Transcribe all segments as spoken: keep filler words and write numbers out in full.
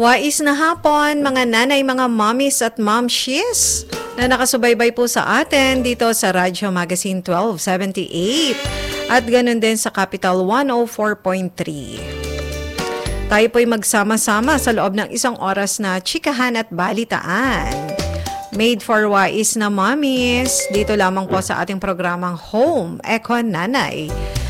Wais na hapon, mga nanay, mga mommies at momshies na nakasubaybay po sa atin dito sa Radyo Magazine twelve seventy-eight at ganun din sa Capital one oh four point three. Tayo po'y magsama-sama sa loob ng isang oras na chikahan at balitaan. Made for wais na mommies, dito lamang po sa ating programang Home Eco Nanay.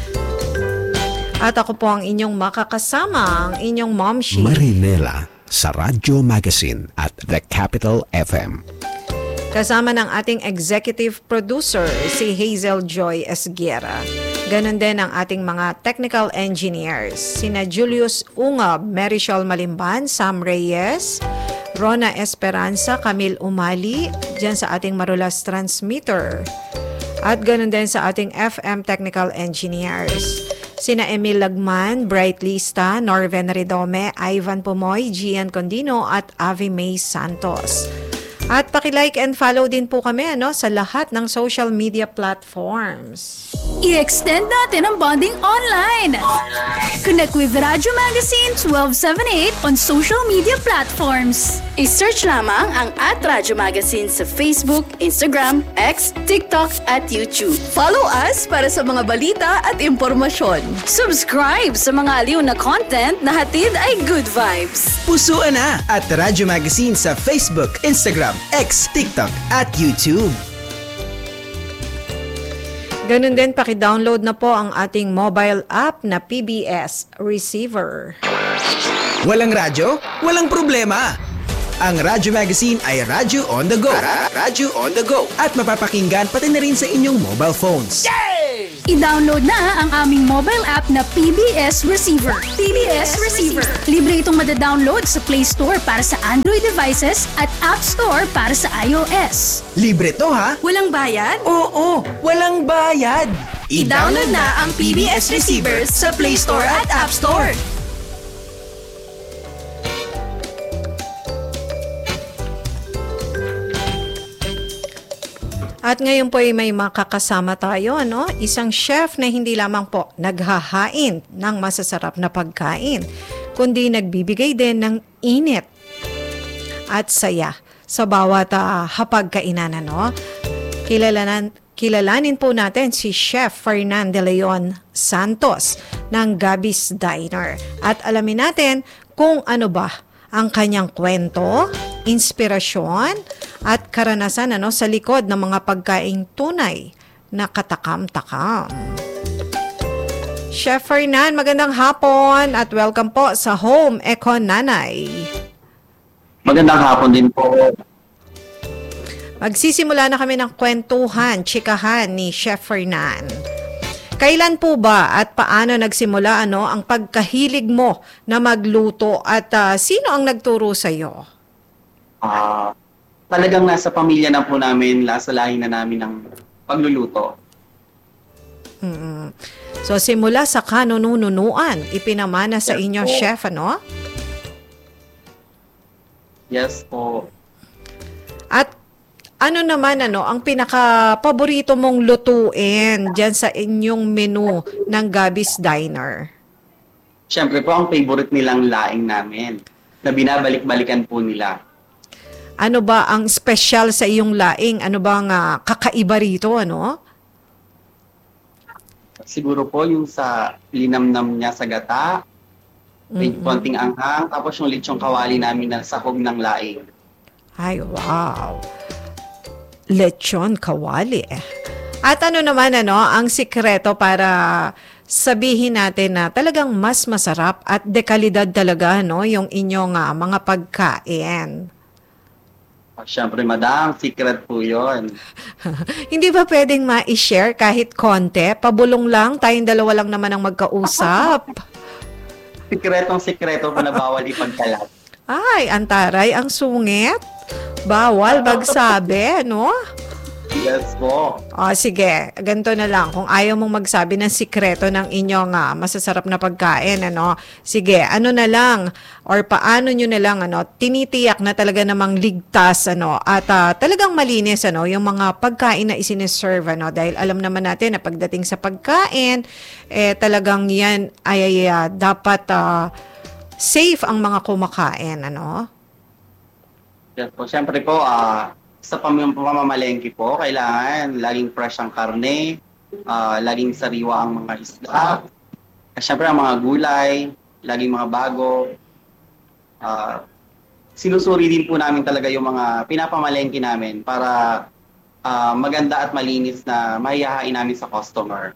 At ako po ang inyong makakasama, ang inyong momshi Marinela sa Radyo Magazine at The Capital F M. Kasama ng ating executive producer, si Hazel Joy Esguera. Ganon din ang ating mga technical engineers, sina Julius Ungab, Marichol Malimban, Sam Reyes, Rona Esperanza, Camille Umali, dyan sa ating Marulas Transmitter. At ganon din sa ating F M technical engineers, sina Emil Lagman, Bright Lista, Norven Redome, Ivan Pumoy, Gian Condino at Avi May Santos. At paki-like and follow din po kami ano, sa lahat ng social media platforms. I-extend natin ang bonding online. Connect with Radyo Magazine twelve seventy-eight on social media platforms. I-search lamang ang at Radyo Magazine sa Facebook, Instagram, X, TikTok at YouTube. Follow us para sa mga balita at impormasyon. Subscribe sa mga aliw na content na hatid ay good vibes. Pusuan na at Radyo Magazine sa Facebook, Instagram, X, TikTok at YouTube. Ganun din, paki-download na po ang ating mobile app na P B S Receiver. Walang radyo? Walang problema! Ang Radyo Magazine ay radyo on the go. Radyo on the go. At mapapakinggan pati na rin sa inyong mobile phones. Yay! I-download na ang aming mobile app na P B S Receiver. P B S Receiver. Libre itong madadownload sa Play Store para sa Android devices at App Store para sa iOS. Libre to ha? Walang bayad? Oo, walang bayad. I-download na ang P B S Receiver sa Play Store at App Store. At ngayon po ay may makakasama tayo, ano? Isang chef na hindi lamang po naghahain ng masasarap na pagkain, kundi nagbibigay din ng init at saya sa bawat uh, hapagkainan, ano? Kilalanan, kilalanin po natin si Chef Fernan De Leon Santos ng Gabby's Diner. At alamin natin kung ano ba ang kanyang kwento, inspirasyon at karanasan ano, sa likod ng mga pagkaing tunay na katakam-takam. Chef Fernan, magandang hapon at welcome po sa Home Eco Nanay. Magandang hapon din po. Magsisimula na kami ng kwentuhan, chikahan ni Chef Fernan. Kailan po ba at paano nagsimula ano ang pagkahilig mo na magluto at uh, sino ang nagturo sa iyo? Ah, uh, talagang nasa pamilya na po namin, nasa lahi na namin ng pagluluto. Mm-hmm. So simula sa kanununuan, ipinamana sa yes, inyo, po. Chef, ano? Yes po. At ano naman ano ang pinaka-paborito mong lutuin diyan sa inyong menu ng Gabby's Diner? Siyempre po, ang favorite nilang laing namin na binabalik-balikan po nila. Ano ba ang special sa iyong laing? Ano ba ang uh, kakaiba rito, ano? Siguro po yung sa linamnam niya sa gata, may mm-hmm. konting anghang, tapos yung lechong kawali namin na sahog ng laing. Ay, wow! Lechon kawali. At ano naman ano ang sikreto para sabihin natin na talagang mas masarap at dekalidad talaga no yung inyong uh, mga pagkain? Siyempre, madam, secret po yun. Hindi ba pwedeng ma-share kahit konti? Pabulong lang, tayong dalawa lang naman ang magkausap. Sikretong sikreto pa na bawal ipagkalat. Ay, antaray, ang sungit. Bawal magsabi, no? Yes po. O, sige. Ganito na lang. Kung ayaw mong magsabi ng sikreto ng inyong uh, masasarap na pagkain, ano, sige, ano na lang, or paano nyo na lang, ano, tinitiyak na talaga namang ligtas, ano, at uh, talagang malinis, ano, yung mga pagkain na isiniserve, ano, dahil alam naman natin na pagdating sa pagkain, eh, talagang yan ay, ay uh, dapat, uh, safe ang mga kumakain, ano? Yes po. Siyempre po, ah, sa pam- pamamalengke po, kailangan laging fresh ang karne, ah, laging sariwa ang mga isda, at siyempre ang mga gulay, laging mga bago. Ah, sinusuri din po namin talaga yung mga pinapamalengke namin para ah, maganda at malinis na mahihahain namin sa customer.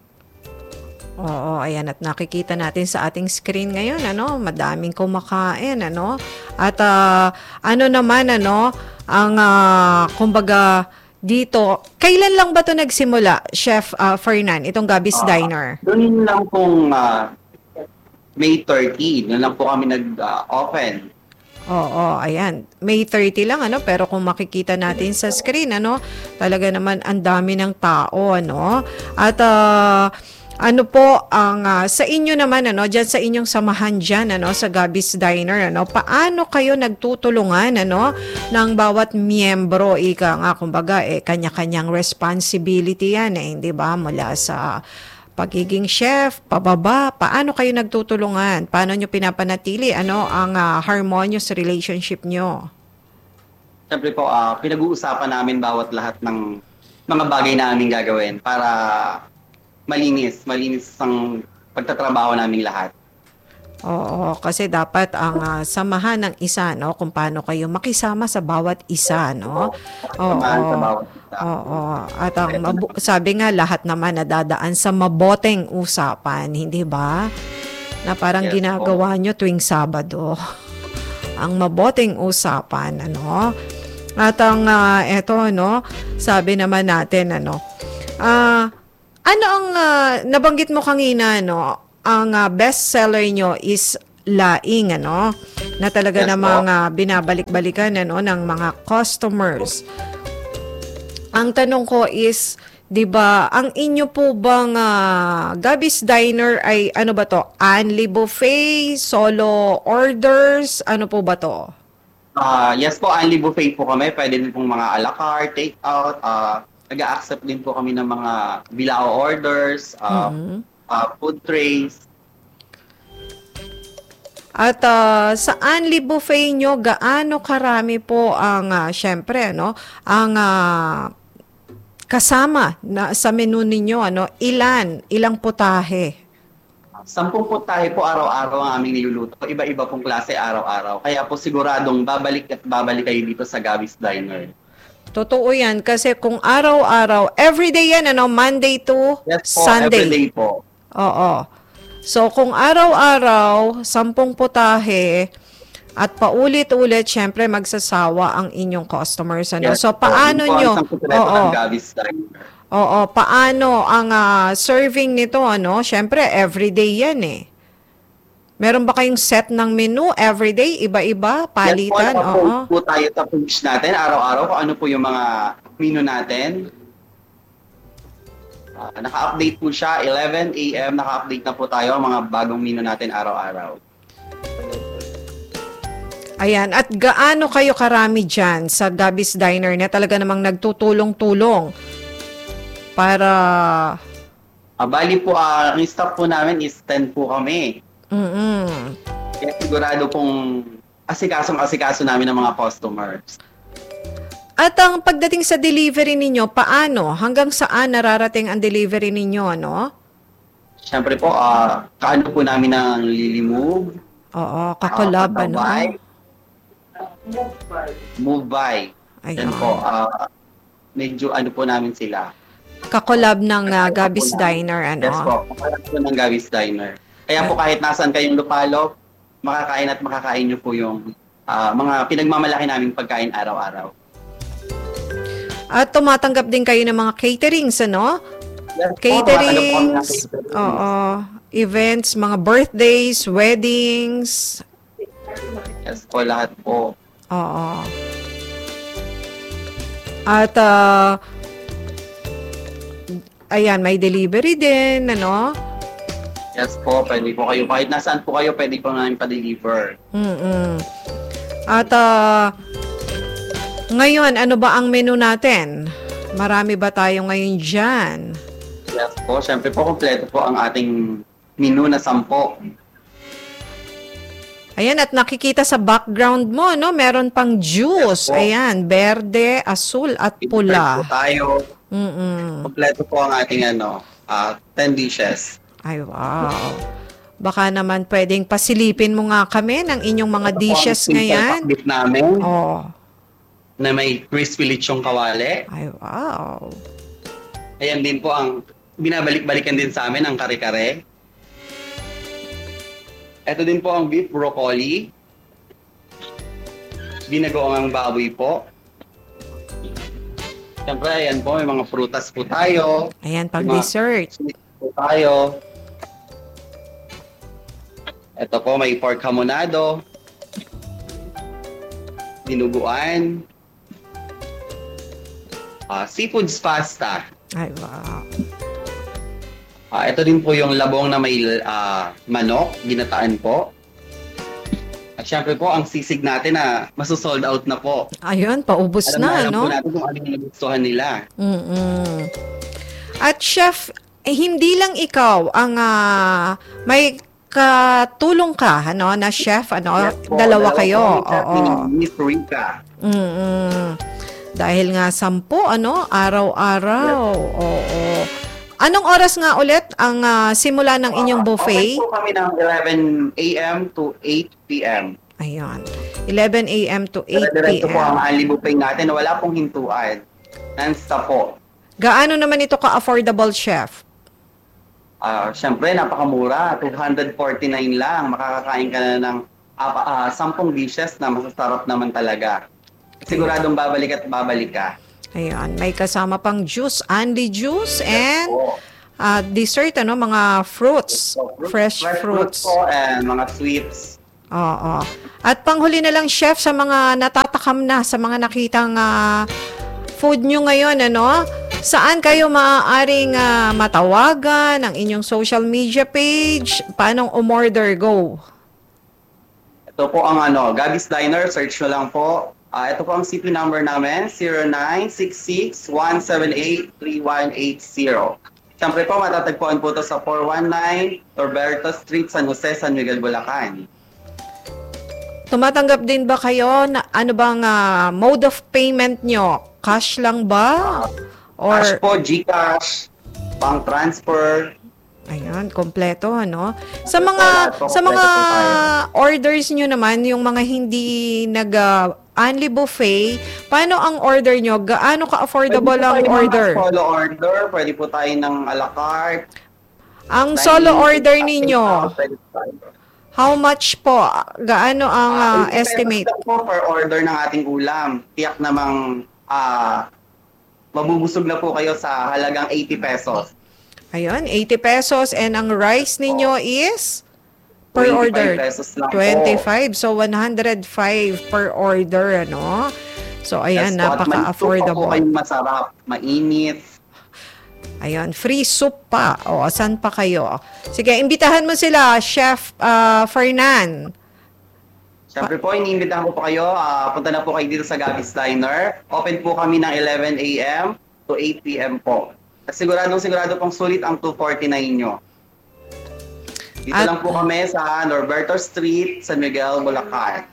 Oo, ayan, at nakikita natin sa ating screen ngayon, ano, madaming kumakain, ano. At ah, ano naman, ano, ang ah, kumbaga dito, kailan lang ba 'to nagsimula, Chef ah, Fernan, itong Gabby's Ah, Diner? Doon lang pong ah, May thirtieth, doon lang po kami nag-open. Oo, ayan. May thirty lang, ano, pero kung makikita natin sa screen, ano, talaga naman ang dami ng tao, ano. At ah, ano po ang ah, sa inyo naman, ano, diyan sa inyong samahan diyan, ano, sa Gabby's Diner, ano, paano kayo nagtutulungan, ano, ng bawat miyembro? Ika nga, kumbaga, eh, kanya-kanyang responsibility yan, eh, hindi ba? Mula sa pagiging chef, pababa, paano kayo nagtutulungan? Paano nyo pinapanatili, ano, ang ah, harmonious relationship nyo? Siyempre po, ah, pinag-uusapan namin bawat lahat ng mga bagay na aming gagawin para malinis, malinis ang pagtatrabaho naming lahat. Oo, kasi dapat ang ah, samahan ng isa, no, kung paano kayo makisama sa bawat isa, no? Oo. Samahan sa bawat isa. Oo. At ang mabu- sabi nga, lahat naman nadadaan sa maboteng usapan, hindi ba? Na parang Yes, ginagawa nyo tuwing Sabado. Ang maboteng usapan, ano? At ang ah, eto, no, sabi naman natin, ano, ah, ano ang ah, nabanggit mo kanina, no? Ang uh, best seller nyo is laing, ano, na talaga Yes, namang uh, binabalik-balikan, ano, ng mga customers. Ang tanong ko is, 'di ba, ang inyo po bang uh, Gabby's Diner ay ano ba to? Only buffet, solo orders, ano po ba to? Ah, yes po, only buffet po kami. Pwede din pong mga a la carte, take out. Ah, nag-a-accept din po kami ng mga bilao orders, ah, ah, food trays. At ah, sa Only Buffet nyo, gaano karami po ang, ah, syempre, ano, ang ah, kasama na sa menu ninyo, ano, ilan, ilang putahe? Sampung putahe po araw-araw ang aming niluluto. Iba-iba pong klase araw-araw. Kaya po siguradong babalik at babalik kayo dito sa Gabby's Diner. Totoo yan, kasi kung araw-araw, everyday yan, ano, Monday to Yes po, Sunday. everyday po. Oo. So, kung araw-araw, sampung putahe, at paulit-ulit, syempre, magsasawa ang inyong customers. Ano? Yes So, po, paano yun po ang nyo? isang sekreto Oo. ng Gabby's Diner. Oo, paano ang ah, serving nito, ano? Syempre, everyday yan eh. Meron ba kayong set ng menu everyday? Iba-iba? Palitan? Yes po, Oo. po tayo sa page natin araw-araw kung ano po yung mga menu natin. Ah, naka-update po siya, eleven a m naka-update na po tayo ang mga bagong menu natin araw-araw. Ayan. At gaano kayo karami dyan sa Gabby's Diner na talaga namang nagtutulong-tulong para... Ah, bali po, ah, ang staff po namin is ten po kami. Mm-mm. Kaya sigurado pong asikasong-asikaso namin ng mga customers. At ang pagdating sa delivery ninyo, paano? Hanggang saan nararating ang delivery ninyo, ano? Siyempre po, ah, kaano po namin ng Lilimove, Oo, kakolab, ah, ano? Pataway, Move by. Ayan. Yan po, ah, medyo ano po namin sila. Kakolab ng uh, Gabby's Diner, ano? Yes po, makakalap po ng Gabby's Diner. Kaya po kahit nasan kayong lupalop, makakain at makakain nyo po yung ah, mga pinagmamalaki naming pagkain araw-araw. At tumatanggap din kayo ng mga caterings, ano? Yes po, Caterings, tumatanggap po kami ng caterings. oo, events, mga birthdays, weddings, Yes po, lahat po. oo. At, ah, ayan, may delivery din, ano? Yes po, pwede po kayo. Kahit nasaan po kayo, pwede po namin pa-deliver. Mm-mm. At, ah, ngayon, ano ba ang menu natin? Marami ba tayo ngayon dyan? Yes po, syempre po, kompleto po ang ating menu na sampo. Ayan, at nakikita sa background mo, no? Meron pang juice. Yes po. Ayan, berde, asul, at Dessert pula. po tayo. Mm-mm. Kompleto po ang ating ano, ah, ten dishes. Ay, wow. Baka naman pwedeng pasilipin mo nga kami ng inyong mga Ito po ang dishes simple ngayon. pakbit namin Oh, na may crispy lechong kawali. ay, wow. Ayan din po ang binabalik-balikan din sa amin ang kare-kare. Ito din po ang beef broccoli. Binagoong baboy po. Siyempre, ayan po, may mga prutas po tayo. Ayan, pag Mga dessert. sweets po tayo. Ito po, may pork hamonado. Dinuguan. Ah, seafoods pasta. Ay, wow. Ah, ito din po yung labong na may ah, manok, ginataan po. At syempre po, ang sisig natin na masosold out na po. Ayun, paubos Alam na, na, alam no? po natin kung ano yung nagustuhan nila. Mm-mm. At chef, eh, hindi lang ikaw ang ah, may katulong ka, ano, na chef, ano, Yes po, dalawa kayo. po yung Oo. chef ni Miss Rica. Mm-mm. Dahil nga sampu, ano, araw-araw. Oo. Anong oras nga ulit ang ah, simula ng inyong buffet? Open po kami ng eleven a.m. to eight p.m. Ayun. eleven a.m. to eight Diretso po ang p.m. only buffet natin na wala pong hintuan. Non-stop po. Gaano naman ito ka-affordable, chef? Ah, syempre, napakamura. two forty-nine lang. Makakakain ka na ng uh, sampung dishes na masasarap naman talaga. Siguradong babalik at babalik ka. Ayun. May kasama pang juice, Andy juice, and po. ah, dessert, ano, mga fruits, fresh fruits. po and mga sweets. Oo. At panghuli na lang, chef, sa mga natatakam na, sa mga nakitang ah, food nyo ngayon, ano, saan kayo maaaring ah, matawagan, ang inyong social media page, paanong umorder, go? Ito po ang ano, Gabby's Diner. Search nyo lang po. Ah, ito po ang C P number namin, zero nine six six one seven eight three one eight zero. Siyempre po, matatagpuan po ito sa four one nine Norberto Street, San Jose, San Miguel, Bulacan. Tumatanggap din ba kayo na ano bang ah, mode of payment nyo? Cash lang ba? Or, Cash po, Gcash, pang transfer. ayun, kompleto, ano? Sa Kompleto, mga, lahat po, sa mga kompleto po tayo. orders nyo naman, yung mga hindi nag ah, only buffet, paano ang order nyo? Gaano ka-affordable Pwede po ang tayo ng order? Solo order, pwede po tayo ng a la carte. Ang solo Dining, order shopping, ninyo, pwede po tayo. how much po? Gaano ang ah, Ah, eighty estimate? pesos lang po per order ng ating ulam. Tiyak namang ah, mabubusog na po kayo sa halagang eighty pesos. Ayun, eighty pesos, and ang rice ninyo is per twenty-five order pesos lang po. twenty-five, so one hundred five per order, ano? So ayan, Yes po, at may soup pa po napaka-affordable. kayong masarap, mainit. Ayun, free soup pa. O, saan pa kayo? Sige, imbitahan mo sila, Chef ah, Fernan. Siyempre po, iniimbitahan ko po kayo. ah, punta na po kayo dito sa Gabby's Diner. Open po kami ng eleven a.m. to eight p.m. po. At siguradong sigurado pong sulit ang two forty-nine nyo. Dito At- lang po kami sa Norberto Street, San Miguel, Bulacan.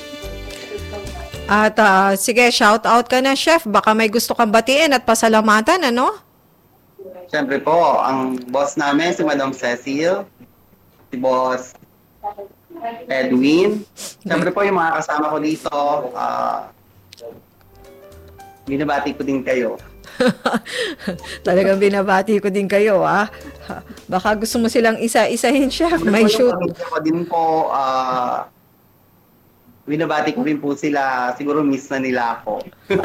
At ah, sige, shout out ka na, Chef. Baka may gusto kang batiin at pasalamatan, ano? Siyempre po, ang boss namin, si Madam Cecil, si Boss Edwin. Siyempre po, yung mga kasama ko dito, ah, binabati ko din kayo. Talagang binabati ko din kayo, ah. Baka gusto mo silang isa-isahin, Chef. Siyempre May po, shoot. yung pamilya ko din po, ah, binabati ko rin po sila. Siguro miss na nila ako.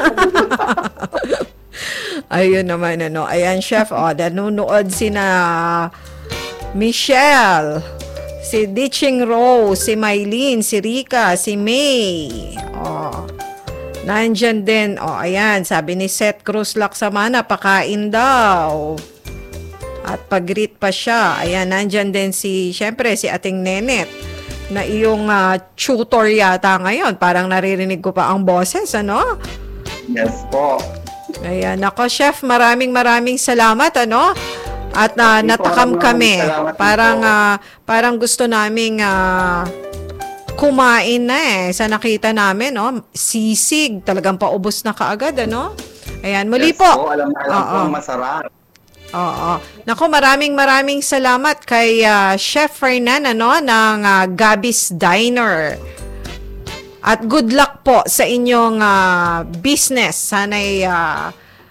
Ayun naman, ano. Ayan, Chef, oh, nanonood si na Michelle, si Ditching Rose, si Mylene, si Rika, si May. Oh. Nandyan din, oh, ayan, sabi ni Seth Cruz Laksamana, pakain daw. At pag-greet pa siya. Ayan, nandyan din si, syempre, si Ating Nenet, na iyong ah, tutor yata ngayon. Parang naririnig ko pa ang boses, ano? Yes po. Ayan, ako, Chef, maraming maraming salamat, ano? At ah, Thank you po, natakam maraming kami. salamat din Parang po. ah, parang gusto naming ah, kumain na eh. Sa nakita namin, no? Sisig, talagang paubos na kaagad, ano? Ayan, muli Yes po. po, alam na alam po Oo. ang masarap. Oo. Naku, maraming maraming salamat kay ah, Chef Fernan, ano, ng ah, Gabby's Diner. At good luck po sa inyong ah, business. Sana'y ah,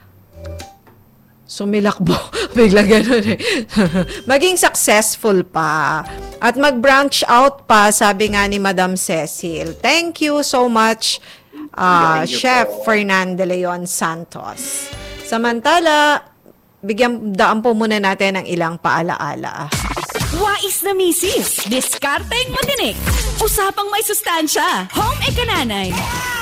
sumilakbo. Bigla ganun eh. Maging successful pa. At mag-branch out pa, sabi nga ni Madam Cecil. Thank you so much, ah, Thank you Chef po. Fernan de Leon Santos. Samantala, bigyan daan po muna natin ng ilang paalaala. Wais na misis, diskarteng matinik, usapang may sustansya, home ekananay.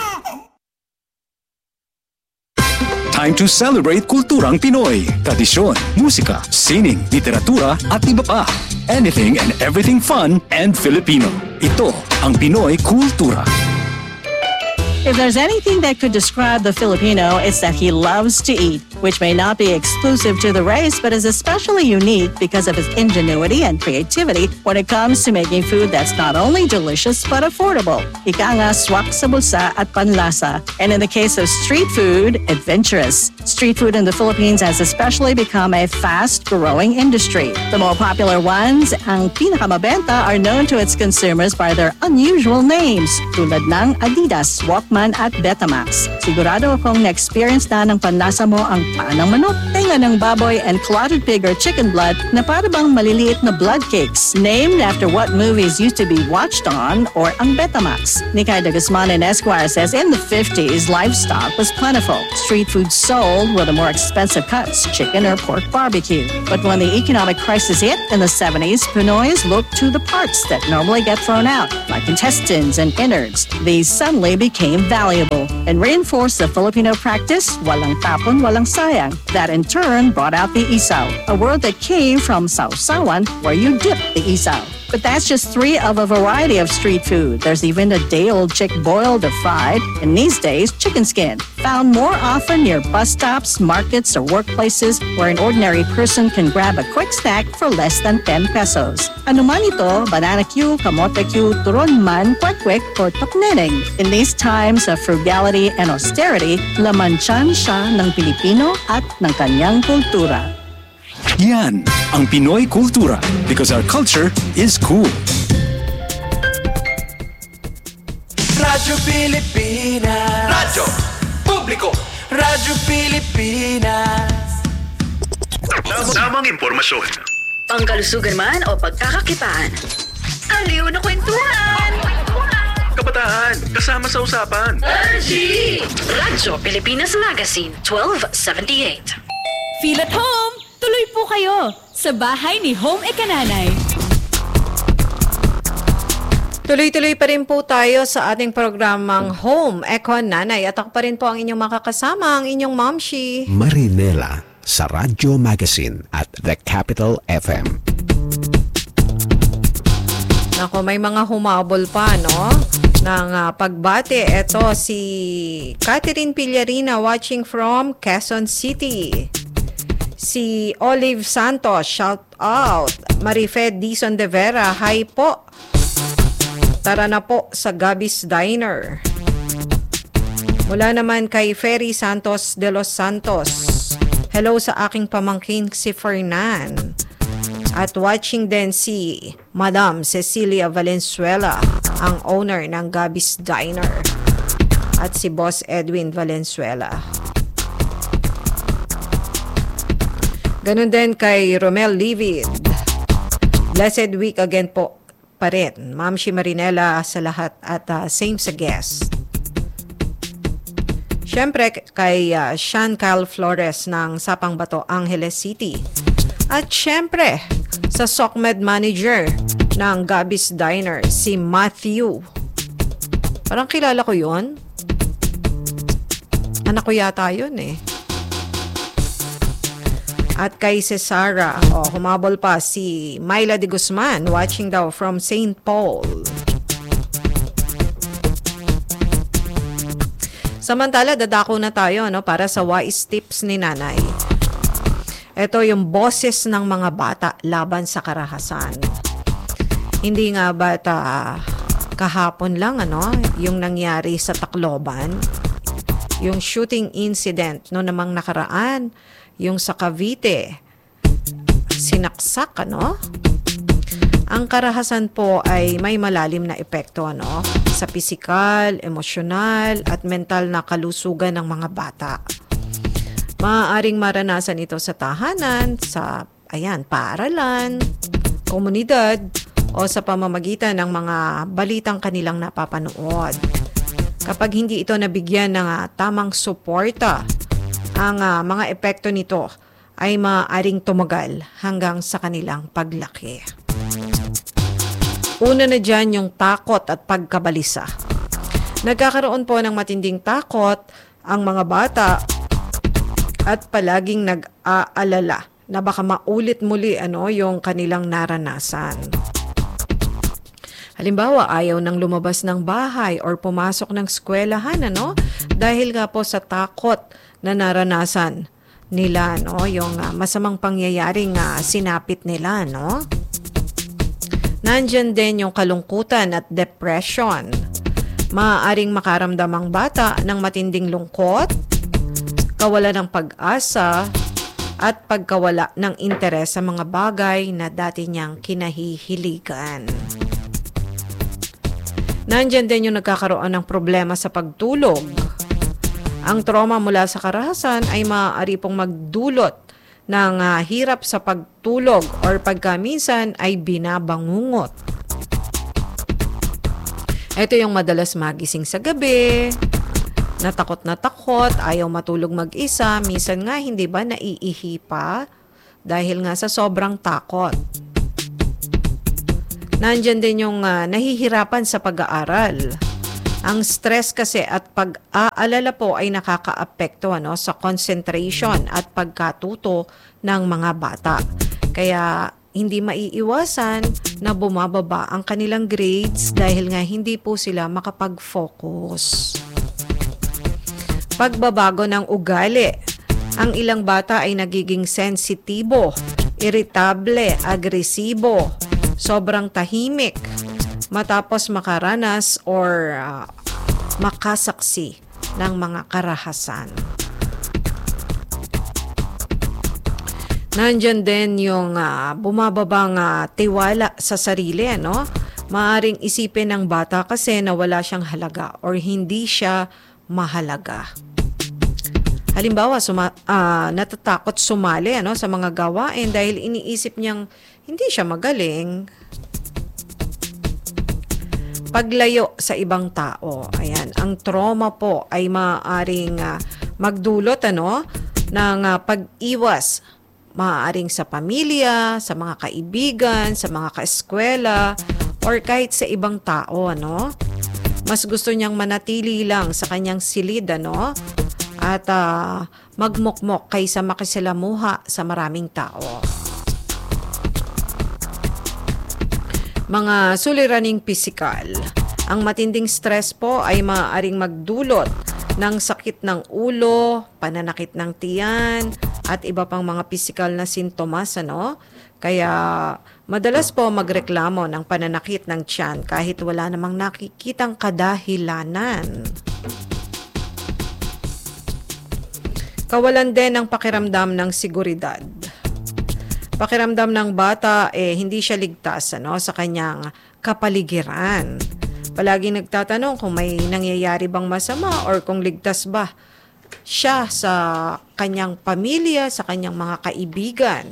Time to celebrate kulturang Pinoy. Tradisyon, musika, sining, literatura at iba pa. Anything and everything fun and Filipino. Ito ang Pinoy Kultura. If there's anything that could describe the Filipino, it's that he loves to eat, which may not be exclusive to the race, but is especially unique because of his ingenuity and creativity when it comes to making food that's not only delicious but affordable. Ika nga, swak sa bulsa at panlasa. And in the case of street food, adventurous. Street food in the Philippines has especially become a fast-growing industry. The more popular ones, ang pinakamabenta, are known to its consumers by their unusual names, tulad ng Adidas, Walkman at Betamax. Sigurado akong na-experience na ng panlasa mo ang paa ng manok, tenga ng baboy, and clotted pig or chicken blood na para bang maliliit na blood cakes, named after what movies used to be watched on, or ang Betamax. Nikay de Guzman in Esquire says in the fifties, livestock was plentiful. Street food sold were the more expensive cuts, chicken or pork barbecue. But when the economic crisis hit in the seventies, Pinoys looked to the parts that normally get thrown out, like intestines and innards. These suddenly became valuable and reinforced the Filipino practice, walang tapon, walang sayang. That in turn brought out the isaw, a word that came from sausawan, where you dip the isaw. But that's just three of a variety of street food. There's even a day-old chick boiled or fried, and these days, chicken skin, found more often near bus stops, markets, or workplaces where an ordinary person can grab a quick snack for less than ten pesos. Ano man ito, banana Q, kamote Q, turon man, kwek-kwek, or tokneneng. In these times of frugality and austerity, lamansyan siya ng Pilipino at ng kanyang kultura. Yan ang Pinoy Kultura because our culture is cool. Radyo Pilipinas. Radyo Publiko. Radyo Pilipinas. Tamang impormasyon. Pangkalusugan man o pagkakakitaan. Aliw na kwentuhan! Kabataan, kasama sa usapan. R G! Radyo Pilipinas Magazine, twelve seventy-eight. Feel at home! Tuloy po kayo sa bahay ni Home Ekananay. Tuloy-tuloy pa rin po tayo sa ating programang Home Ekananay. At ako pa rin po ang inyong makakasama, ang inyong Momshi Marinela sa Radyo Magazine at The Capital F M. Ako, may mga humabol pa, no? Ng uh, pagbate. Ito si Catherine Pillarina watching from Quezon City. Si Olive Santos, shout out. Marifed Dizon de Vera, hi po. Tara na po sa Gabby's Diner. Mula naman kay Ferry Santos de los Santos. Hello sa aking pamangkin si Fernan. At watching din si Madam Cecilia Valenzuela, ang owner ng Gabby's Diner. At si Boss Edwin Valenzuela. Ganun din kay Romel Livid. Blessed week again po pa rin. Ma'am Shi Marinela sa lahat at uh, same sa guest. Siyempre kay uh, Sean Kyle Flores ng Sapang Bato, Angeles City. At siyempre sa SOCMED manager ng Gabby's Diner, si Matthew. Parang kilala ko yun. Anak ko yata yun eh. At kay Cesara, oh, humabol pa si Myla de Guzman, watching daw from Saint Paul. Samantala, dadako na tayo, no, para sa wise tips ni Nanay. Ito yung boses ng mga bata laban sa karahasan. Hindi nga bata kahapon lang ano, yung nangyari sa Tacloban, yung shooting incident no namang nakaraan, yung sa Cavite, sinaksak ano. Ang karahasan po ay may malalim na epekto ano sa pisikal, emosyonal at mental na kalusugan ng mga bata. Maaaring maranasan ito sa tahanan, sa ayan, paaralan, komunidad o sa pamamagitan ng mga balitang kanilang napapanood. Kapag hindi ito nabigyan ng uh, tamang suporta, ang uh, mga epekto nito ay maaaring tumagal hanggang sa kanilang paglaki. Una na dyan yung takot at pagkabalisa. Nagkakaroon po ng matinding takot ang mga bata at palaging nag-aalala na baka maulit muli ano, yung kanilang naranasan. Halimbawa, ayaw nang lumabas ng bahay or pumasok ng eskwelahan ano, dahil nga po sa takot na naranasan nila, no, yung uh, masamang pangyayaring uh, sinapit nila, no. Nandyan din yung kalungkutan at depression. Maaaring makaramdam ang bata ng matinding lungkot, kawalan ng pag-asa, at pagkawala ng interes sa mga bagay na dati niyang kinahihiligan. Nandyan din yung nagkakaroon ng problema sa pagtulog. Ang trauma mula sa karahasan ay maaari pong magdulot ng uh, hirap sa pagtulog or pagkaminsan ay binabangungot. Ito yung madalas magising sa gabi, natakot na takot, ayaw matulog mag-isa, minsan nga hindi ba naiihi pa dahil nga sa sobrang takot. Nandyan din yung uh, nahihirapan sa pag-aaral. Ang stress kasi at pag-aalala po ay nakakaapekto ano, sa concentration at pagkatuto ng mga bata. Kaya hindi maiiwasan na bumababa ang kanilang grades dahil nga hindi po sila makapag-focus. Pagbabago ng ugali. Ang ilang bata ay nagiging sensitibo, irritable, agresibo, sobrang tahimik, matapos makaranas or uh, makasaksi ng mga karahasan. Nandyan din yung uh, bumababang uh, tiwala sa sarili, ano? Maaring isipin ng bata kasi na wala siyang halaga or hindi siya mahalaga. Halimbawa, suma, uh, natatakot sumali ano, sa mga gawain dahil iniisip niyang hindi siya magaling. Paglayo sa ibang tao. Ayan, ang trauma po ay maaaring uh, magdulot ano, ng uh, pag-iwas. Maaaring sa pamilya, sa mga kaibigan, sa mga kaeskwela, or kahit sa ibang tao. Ano? Mas gusto niyang manatili lang sa kanyang silid ano? At uh, magmukmok kaysa makisalamuha sa maraming tao. Mga suliraning pisikal. Ang matinding stress po ay maaaring magdulot ng sakit ng ulo, pananakit ng tiyan, at iba pang mga pisikal na sintomas. Ano? Kaya madalas po magreklamo ng pananakit ng tiyan kahit wala namang nakikitang kadahilanan. Kawalan din ng pakiramdam ng seguridad. Pakiramdam ng bata eh hindi siya ligtas ano sa kanyang kapaligiran. Palagi nagtatanong kung may nangyayari bang masama or kung ligtas ba siya sa kanyang pamilya, sa kanyang mga kaibigan.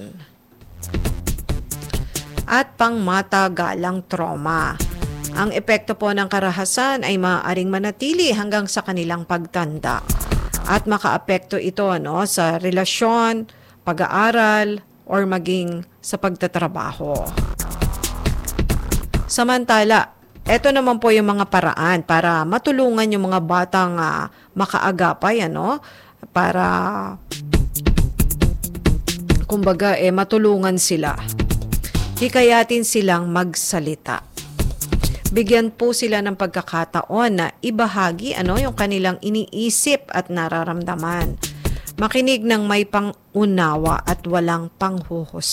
At pangmatagalang trauma. Ang epekto po ng karahasan ay maaaring manatili hanggang sa kanilang pagtanda. At makaapekto ito ano, sa relasyon, pag-aaral, or maging sa pagtatrabaho. Samantala, ito naman po yung mga paraan para matulungan yung mga batang uh, makaagapay, ano, para kumbaga eh matulungan sila. Hikayatin silang magsalita. Bigyan po sila ng pagkakataon na ibahagi ano yung kanilang iniisip at nararamdaman. Makinig ng may pangunawa at walang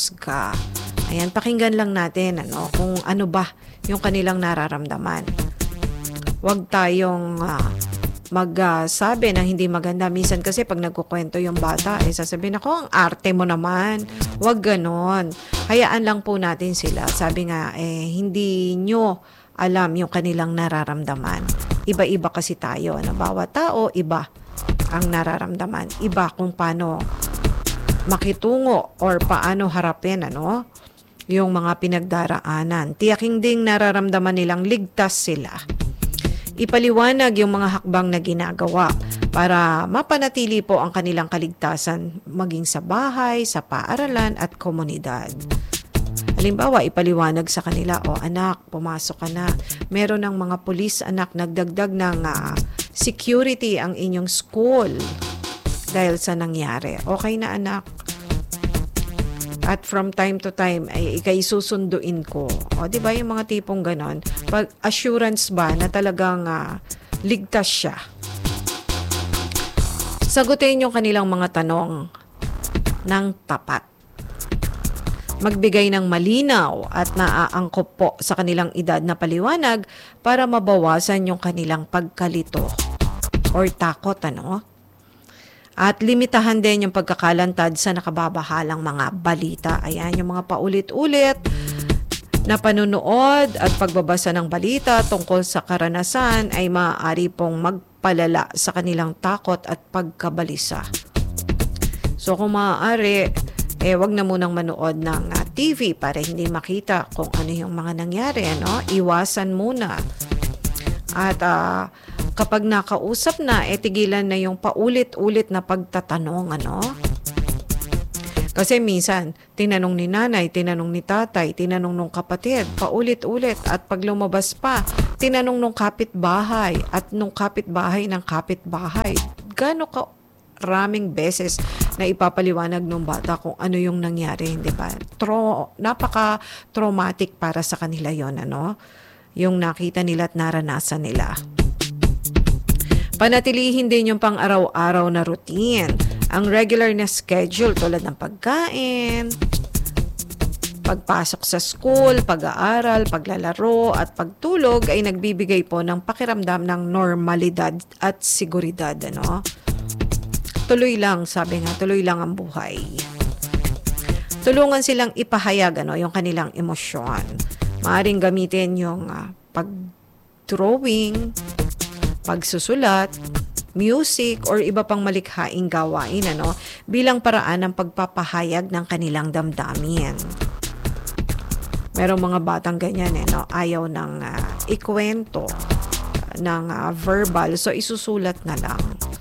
panghuhusga. Ayan, pakinggan lang natin ano, kung ano ba yung kanilang nararamdaman. Huwag tayong uh, magsabi uh, ng hindi maganda. Minsan kasi pag nagkukwento yung bata, eh sasabihin ako, ang arte mo naman. Huwag ganon. Hayaan lang po natin sila. Sabi nga, eh, hindi nyo alam yung kanilang nararamdaman. Iba-iba kasi tayo. Na bawat tao, iba ang nararamdaman. Iba kung paano makitungo or paano harapin, ano, yung mga pinagdaraanan. Tiyaking ding nararamdaman nilang ligtas sila. Ipaliwanag yung mga hakbang na ginagawa para mapanatili po ang kanilang kaligtasan maging sa bahay, sa paaralan at komunidad. Halimbawa, ipaliwanag sa kanila, o anak, pumasok ka na. Meron ng mga pulis, anak, nagdagdag ng uh, security ang inyong school dahil sa nangyari. Okay na, anak. At from time to time, ay ikay susunduin ko. O, di ba yung mga tipong ganon? Pag assurance ba na talagang uh, ligtas siya? Sagutin yung kanilang mga tanong ng tapat. Magbigay ng malinaw at naaangkop po sa kanilang edad na paliwanag para mabawasan yung kanilang pagkalito or takot, ano? At limitahan din yung pagkakalantad sa nakababahalang mga balita. Ayan, yung mga paulit-ulit na panunood at pagbabasa ng balita tungkol sa karanasan ay maaari pong magpalala sa kanilang takot at pagkabalisa. So kung maaari, eh wag na munang manood ng uh, T V para hindi makita kung ano yung mga nangyari, ano? Iwasan muna. At uh, kapag nakausap na, eh tigilan na yung paulit-ulit na pagtatanong, ano? Kasi minsan, tinanong ni nanay, tinanong ni tatay, tinanong nung kapatid, paulit-ulit. At pag lumabas pa, tinanong nung kapitbahay at nung kapitbahay ng kapitbahay. Gano'n ka raming beses na ipapaliwanag ng bata kung ano yung nangyari, hindi ba? Tro- napaka-traumatic para sa kanila yon, ano? Yung nakita nila at naranasan nila. Panatilihin din yung pang-araw-araw na routine. Ang regular na schedule tulad ng pagkain, pagpasok sa school, pag-aaral, paglalaro at pagtulog ay nagbibigay po ng pakiramdam ng normalidad at seguridad, ano? Tuloy lang, sabi nga, tuloy lang ang buhay. Tulungan silang ipahayag, ano, yung kanilang emosyon. Maaring gamitin yung uh, pag-drawing, pagsusulat, music, or iba pang malikhaing gawain, ano, bilang paraan ng pagpapahayag ng kanilang damdamin. Merong mga batang ganyan, eh, no? Ayaw ng uh, ikwento ng uh, verbal, so isusulat na lang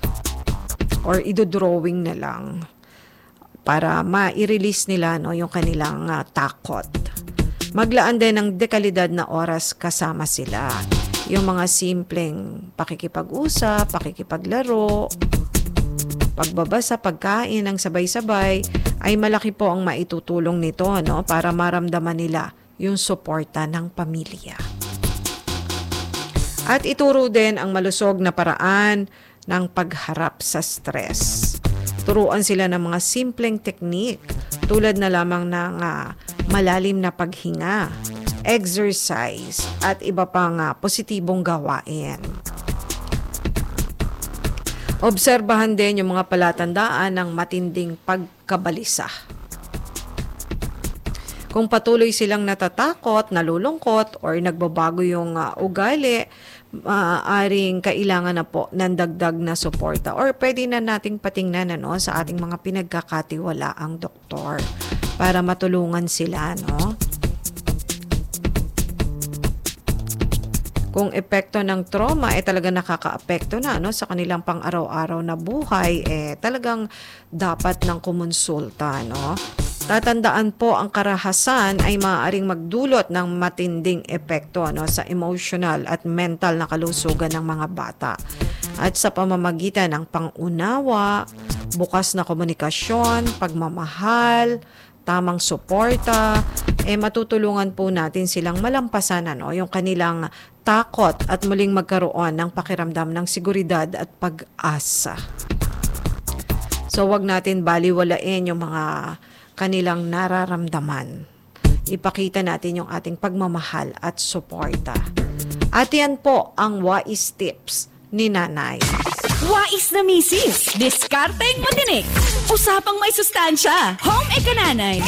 or idodrawing na lang para ma-release nila, no, yung kanilang uh, takot. Maglaan din ng dekalidad na oras kasama sila. Yung mga simpleng pakikipag-usap, pakikipaglaro, pagbabasa, pagkain ng sabay-sabay, ay malaki po ang maitutulong nito, no, para maramdaman nila yung suporta ng pamilya. At ituro din ang malusog na paraan ng pagharap sa stress. Turuan sila ng mga simpleng teknik tulad na lamang ng uh, malalim na paghinga, exercise, at iba pang uh, positibong gawain. Obserbahan din yung mga palatandaan ng matinding pagkabalisa. Kung patuloy silang natatakot, nalulungkot, or nagbabago yung uh, ugali, maaaring kailangan na po ng dagdag na suporta. Or pwede na nating patingnan, ano, sa ating mga pinagkakatiwalaang doktor para matulungan sila, no? Kung epekto ng trauma, eh talaga nakaka-apekto na, no, sa kanilang pang-araw-araw na buhay, eh talagang dapat ng kumonsulta, no? Tatandaan po, ang karahasan ay maaaring magdulot ng matinding epekto, no, sa emotional at mental na kalusugan ng mga bata. At sa pamamagitan ng pangunawa, bukas na komunikasyon, pagmamahal, tamang suporta, eh matutulungan po natin silang malampasan, ano, yung kanilang takot at muling magkaroon ng pakiramdam ng seguridad at pag-asa. So wag natin baliwalain yung mga kanilang nararamdaman. Ipakita natin yung ating pagmamahal at suporta. At yan po ang wais tips ni Nanay. Wais na misis, diskarteng matinik. Usapang may sustansya, home eka nanay.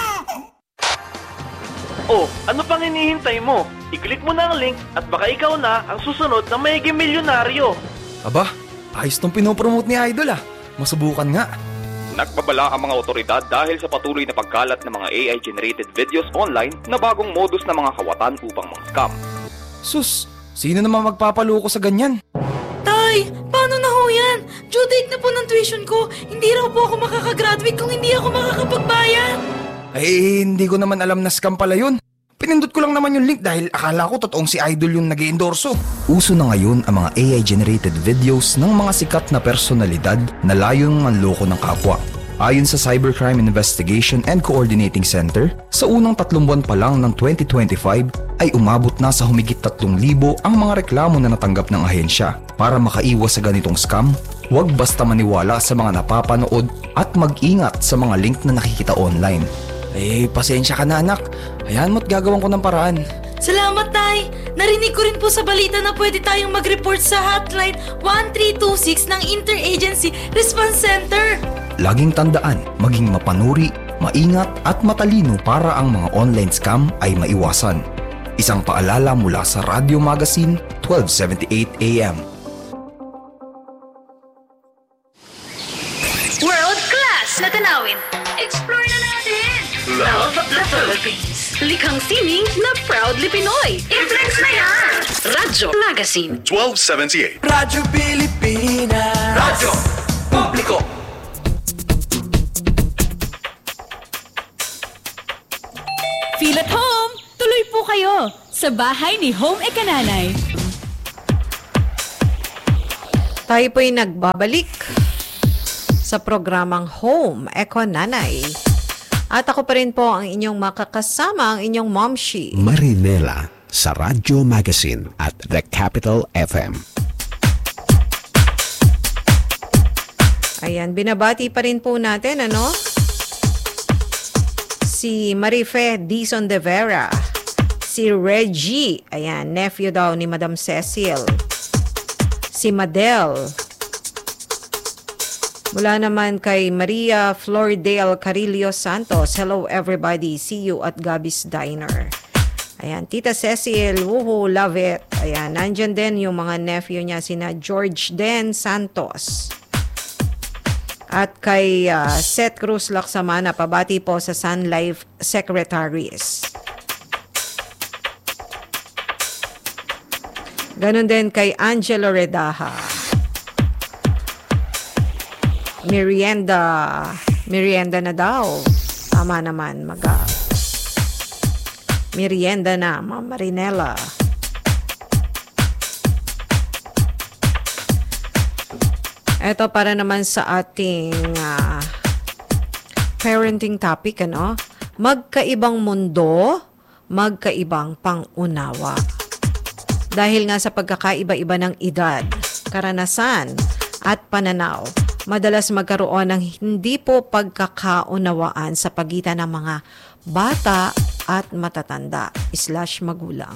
Oh, ano pang hinihintay mo? I-click mo na ang link at baka ikaw na ang susunod na maiging milyonaryo. Aba, ayos tong pinopromote ni Idol ah. Masubukan nga. Nagbabala ang mga otoridad dahil sa patuloy na pagkalat ng mga A I-generated videos online na bagong modus ng mga kawatan upang mga scam. Sus, sino naman magpapaloko sa ganyan? Tay, paano na ho yan? Due date na po ng tuition ko. Hindi raw po ako makakagraduate kung hindi ako makakapagbayad. Ay, hindi ko naman alam na scam pala yun. Pinindot ko lang naman yung link dahil akala ko totoong si Idol yung nag-iendorso. Uso na ngayon ang mga A I-generated videos ng mga sikat na personalidad na layong manloko ng kapwa. Ayon sa Cybercrime Investigation and Coordinating Center, sa unang tatlong buwan pa lang ng twenty twenty-five ay umabot na sa humigit tatlong libo ang mga reklamo na natanggap ng ahensya. Para makaiwas sa ganitong scam, huwag basta maniwala sa mga napapanood at mag-ingat sa mga link na nakikita online. Eh, pasensya ka na anak. Hayaan mo't gagawin ko ng paraan. Salamat, Tay. Narinig ko rin po sa balita na pwede tayong mag-report sa hotline one three two six ng Interagency Response Center. Laging tandaan, maging mapanuri, maingat at matalino para ang mga online scam ay maiwasan. Isang paalala mula sa Radio Magazine, twelve seventy-eight A M. World class na tanawin. Explore na natin. Love of the Philippines. Likhang sining na proudly Pinoy. I-flex na yan. Radyo Magazine. twelve seventy-eight. Radyo Pilipinas. Radyo Publiko. Feel at home! Tuloy po kayo sa bahay ni Home Eka Nanay. Tayo po'y nagbabalik sa programang Home Eka Nanay. At ako pa rin po ang inyong makakasama, ang inyong momshi. Marinela sa Radyo Magazine at The Capital F M. Ayan, binabati pa rin po natin, ano? Si Marife Dizon de Vera, si Reggie, ayan, nephew daw ni Madam Cecil, si Madel, mula naman kay Maria Flordale Carillo Santos, hello everybody, see you at Gabby's Diner. Ayan, Tita Cecil, woohoo, love it. Ayan, nandyan din yung mga nephew niya, sina George Den Santos. At kay uh, Seth Cruz Laksamana, pabati po sa Sun Life Secretaries. Ganon din kay Angelo Redaha. Merienda. Merienda na daw. Tama naman, mag uh, merienda na, Ma'am Marinela. Ito para naman sa ating uh, parenting topic, ano? Magkaibang mundo, magkaibang pangunawa. Dahil nga sa pagkakaiba-iba ng edad, karanasan, at pananaw, madalas magkaroon ng hindi po pagkakaunawaan sa pagitan ng mga bata at matatanda slash magulang.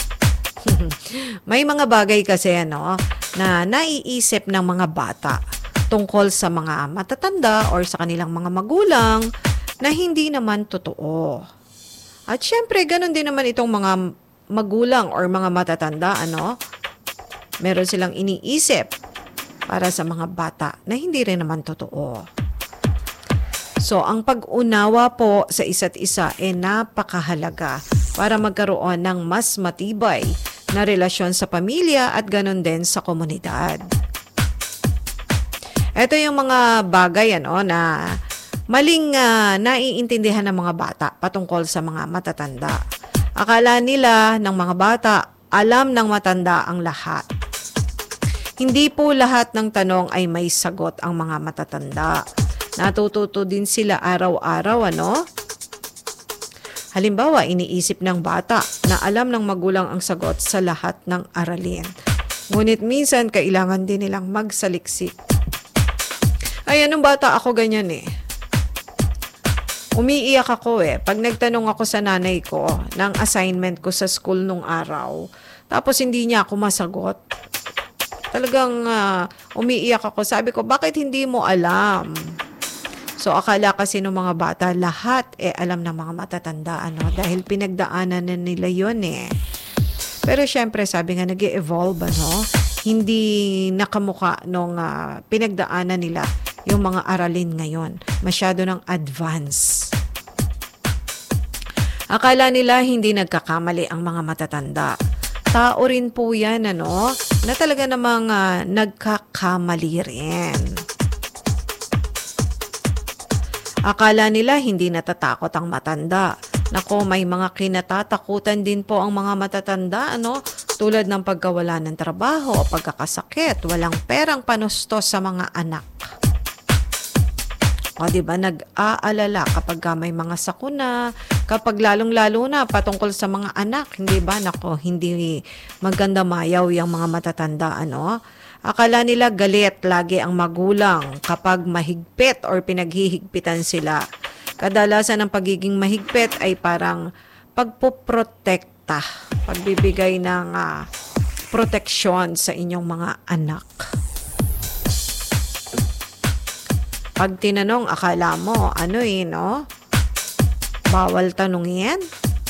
May mga bagay kasi ano na naiisip ng mga bata tungkol sa mga matatanda or sa kanilang mga magulang na hindi naman totoo. At syempre, ganun din naman itong mga magulang or mga matatanda, ano? Meron silang iniisip para sa mga bata na hindi rin naman totoo. So, ang pag-unawa po sa isa't isa ay napakahalaga para magkaroon ng mas matibay na relasyon sa pamilya at ganun din sa komunidad. Ito yung mga bagay ano, na maling uh, naiintindihan ng mga bata patungkol sa mga matatanda. Akala nila ng mga bata, alam ng matanda ang lahat. Hindi po lahat ng tanong ay may sagot ang mga matatanda. Natututo din sila araw-araw, ano? Halimbawa, iniisip ng bata na alam ng magulang ang sagot sa lahat ng aralin. Ngunit minsan, kailangan din nilang magsaliksik. Ay, anong bata ako ganyan eh. Umiiyak ako eh. Pag nagtanong ako sa nanay ko ng assignment ko sa school nung araw, Tapos hindi niya ako masagot. Talagang uh, umiiyak ako. Sabi ko, bakit hindi mo alam? So, akala kasi ng mga bata, lahat eh alam ng mga matatanda, ano? Dahil pinagdaanan na nila yun eh. Pero syempre, sabi nga, nag-evolve, ano? Hindi nakamuka nung uh, pinagdaanan nila yung mga aralin ngayon. Masyado ng advance. Akala nila hindi nagkakamali ang mga matatanda. Tao rin po yan, ano, na talaga namang uh, nagkakamali rin. Akala nila hindi natatakot ang matanda. Nako, may mga kinatatakutan din po ang mga matatanda, ano, tulad ng pagkawala ng trabaho, pagkakasakit, walang perang panustos sa mga anak. O, di ba, nag-aalala kapag may mga sakuna, kapag lalong-lalo na patungkol sa mga anak, hindi ba? Nako, hindi maganda mayaw yung mga matatanda, ano? Akala nila galit lagi ang magulang kapag mahigpit or pinaghihigpitan sila. Kadalasan ng pagiging mahigpit ay parang pagpoprotekta, pagbibigay ng uh, proteksyon sa inyong mga anak. Pag tinanong, akala mo, ano eh, no? Bawal tanungin.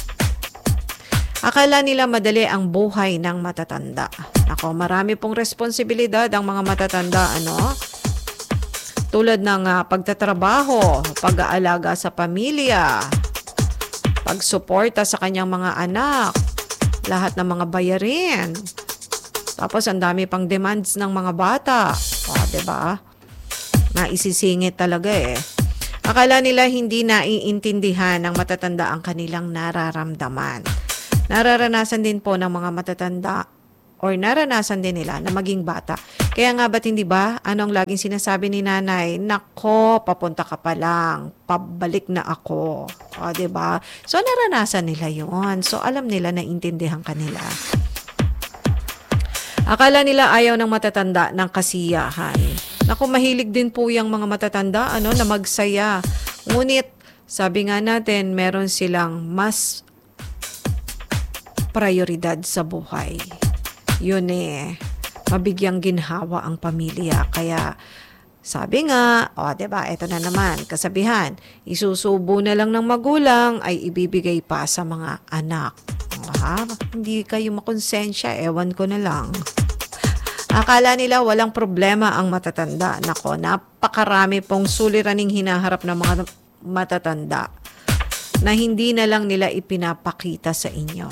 Akala nila madali ang buhay ng matatanda. Ako, marami pong responsibilidad ang mga matatanda, ano? Tulad ng uh, pagtatrabaho, pag-aalaga sa pamilya, pagsuporta sa kanyang mga anak, lahat ng mga bayarin. Tapos, ang dami pang demands ng mga bata. O, diba? Naisisingit talaga eh. Akala nila hindi naiintindihan ng matatanda ang kanilang nararamdaman. Nararanasan din po ng mga matatanda or naranasan din nila na maging bata. Kaya nga ba't hindi ba? Ano ang laging sinasabi ni nanay? Nako, papunta ka pa lang. Pabalik na ako. O, diba? So, naranasan nila yun. So, alam nila na intindihan kanila. Akala nila ayaw ng matatanda ng kasiyahan. Naku, mahilig din po yung mga matatanda, ano, na magsaya. Ngunit, sabi nga natin, meron silang mas prioridad sa buhay. Yun eh, mabigyang ginhawa ang pamilya. Kaya, sabi nga, o, diba, eto na naman, kasabihan, isusubo na lang ng magulang ay ibibigay pa sa mga anak. Ha? Hindi kayo makonsensya, ewan ko na lang. Akala nila walang problema ang matatanda. Nako, napakarami pong suliraning hinaharap ng mga matatanda na hindi na lang nila ipinapakita sa inyo.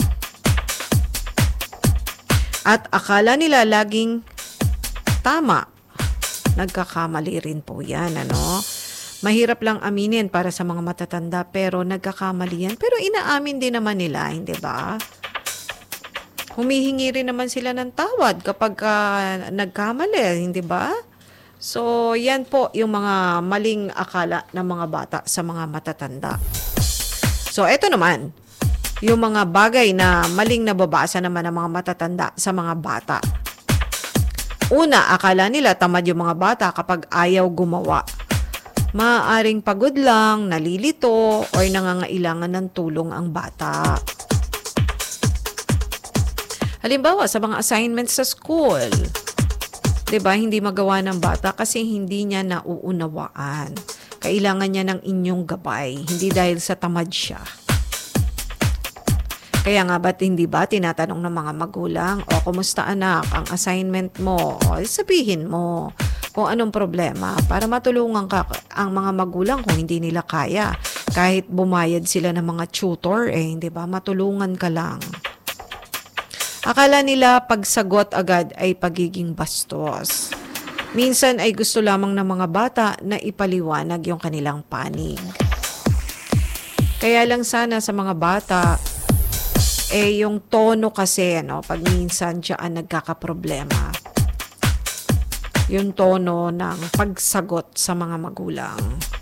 At akala nila laging tama. Nagkakamali rin po yan, ano? Mahirap lang aminin para sa mga matatanda pero nagkakamali yan. Pero inaamin din naman nila, hindi ba? Humihingi rin naman sila ng tawad kapag uh, nagkamali, hindi ba? So, yan po yung mga maling akala ng mga bata sa mga matatanda. So, eto naman, yung mga bagay na maling nababasa naman ng mga matatanda sa mga bata. Una, akala nila tamad yung mga bata kapag ayaw gumawa. Maaaring pagod lang, nalilito, o nangangailangan ng tulong ang bata. Halimbawa, sa mga assignments sa school, diba, hindi magawa ng bata kasi hindi niya nauunawaan. Kailangan niya ng inyong gabay, hindi dahil sa tamad siya. Kaya nga ba't hindi ba tinatanong ng mga magulang, o kumusta anak, ang assignment mo? O sabihin mo kung anong problema para matulungan ka ang mga magulang kung hindi nila kaya. Kahit bumayad sila ng mga tutor, eh, hindi ba, matulungan ka lang. Akala nila pagsagot agad ay pagiging bastos. Minsan ay gusto lamang ng mga bata na ipaliwanag yung kanilang panig. Kaya lang sana sa mga bata, eh yung tono kasi, no, pag minsan dyan nagkakaproblema. Yung tono ng pagsagot sa mga magulang.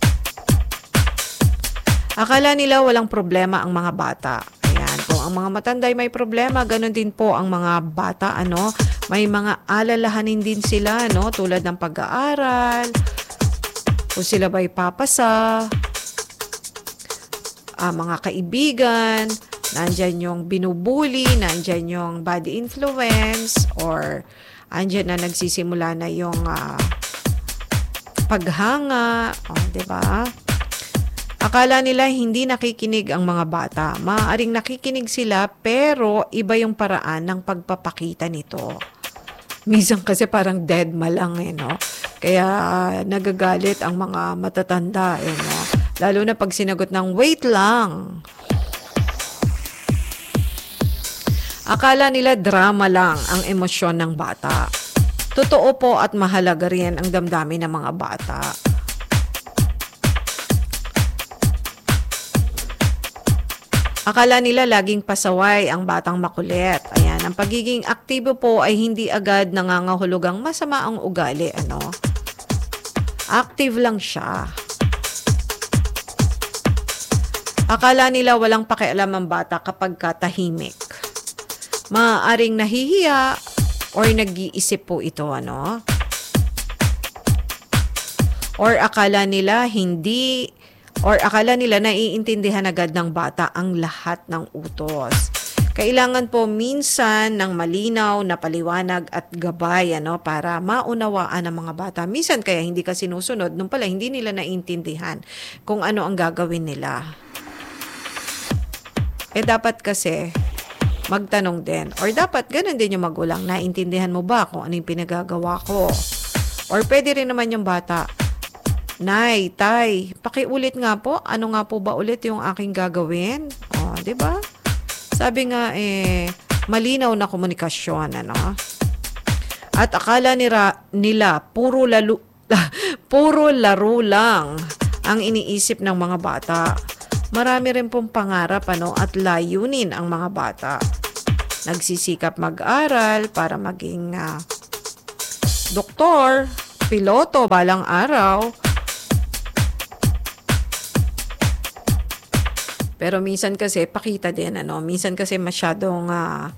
Akala nila walang problema ang mga bata. Ayan, kung ang mga matanda ay may problema, ganun din po ang mga bata, ano, may mga alalahanin din sila, no, tulad ng pag-aaral, kung sila ba'y papasa, uh, mga kaibigan, nandyan yung binubuli, nandyan yung bad influence, or andyan na nagsisimula na yung uh, paghanga, oh, di ba? Akala nila hindi nakikinig ang mga bata. Maaaring nakikinig sila pero iba yung paraan ng pagpapakita nito. Minsan kasi parang dead ma lang eh, no? Kaya uh, nagagalit ang mga matatanda eh, no? Lalo na pag sinagot ng wait lang. Akala nila drama lang ang emosyon ng bata. Totoo po at mahalaga rin ang damdamin ng mga bata. Akala nila laging pasaway ang batang makulit. Ayan, ang pagiging aktibo po ay hindi agad nangangahulugang masama ang ugali, ano? Active lang siya. Akala nila walang pakialam ang bata kapag katahimik. Maaaring nahihiya or nag-iisip po ito, ano? Or akala nila hindi Or akala nila naiintindihan agad ng bata ang lahat ng utos. Kailangan po minsan ng malinaw na paliwanag at gabay, ano, para maunawaan ng mga bata. Minsan kaya hindi ka sinusunod, nung pala hindi nila naiintindihan kung ano ang gagawin nila. Eh dapat kasi magtanong din. Or dapat ganun din yung magulang, naiintindihan mo ba kung ano yung pinagagawa ko? Or pwede rin naman yung bata, Nay, tay, pakiulit nga po. Ano nga po ba ulit yung aking gagawin? Oh, 'di ba? Sabi nga eh malinaw na komunikasyon, ano? At akala nila, nila puro lalo, puro laro lang ang iniisip ng mga bata. Marami rin pong pangarap, ano, at layunin ang mga bata. Nagsisikap mag-aral para maging uh, doktor, piloto balang araw. Pero minsan kasi pakita din, ano, minsan kasi masyadong uh,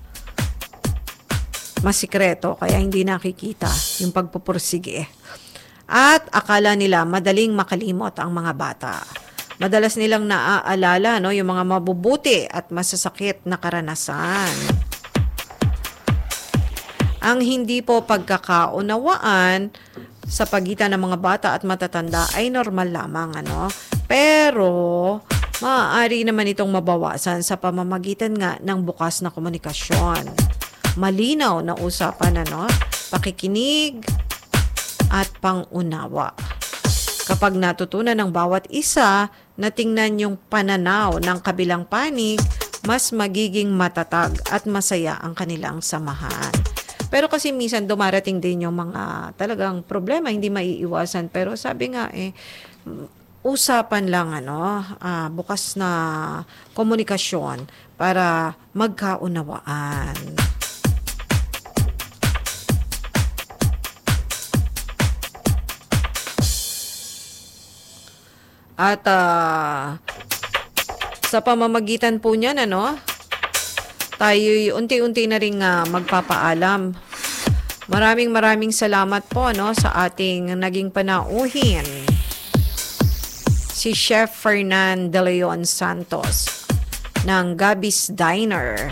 masikreto kaya hindi nakikita yung pagpupursige. At akala nila madaling makalimot ang mga bata. Madalas nilang naaalala, no, yung mga mabubuti at masasakit na karanasan. Ang hindi po pagkakaunawaan sa pagitan ng mga bata at matatanda ay normal lamang, ano. Pero maaari naman itong mabawasan sa pamamagitan nga ng bukas na komunikasyon. Malinaw na usapan, ano, pakikinig at pangunawa. Kapag natutunan ng bawat isa na tingnan yung pananaw ng kabilang panig, mas magiging matatag at masaya ang kanilang samahan. Pero kasi minsan dumarating din yung mga talagang problema, hindi maiiwasan. Pero sabi nga eh, usapan lang, ano, uh, bukas na komunikasyon para magkaunawaan. At uh, sa pamamagitan po niyan, ano, tayo unti-unti na rin uh, magpapaalam. Maraming maraming salamat po, ano, sa ating naging panauhin. Si Chef Fernan De Leon Santos ng Gabby's Diner.